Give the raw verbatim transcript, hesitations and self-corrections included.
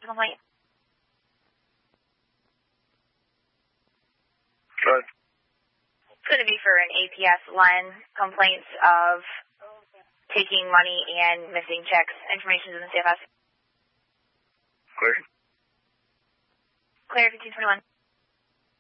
complaint? Good. It's going to be for an A P S Len complaints of taking money and missing checks. Information is in the C F S. Clear. Clear, fifteen twenty-one.